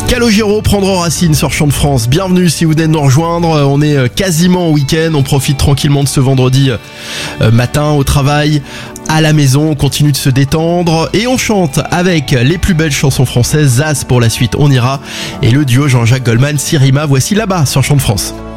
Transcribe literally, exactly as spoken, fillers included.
Calogero prendra racine sur Chant de France. Bienvenue si vous venez de nous rejoindre. On est quasiment au week-end. On profite tranquillement de ce vendredi matin au travail, à la maison. On continue de se détendre et on chante avec les plus belles chansons françaises. Zaz pour la suite, on ira. Et le duo Jean-Jacques Goldman, Sirima. Voici Là-bas sur Chant de France.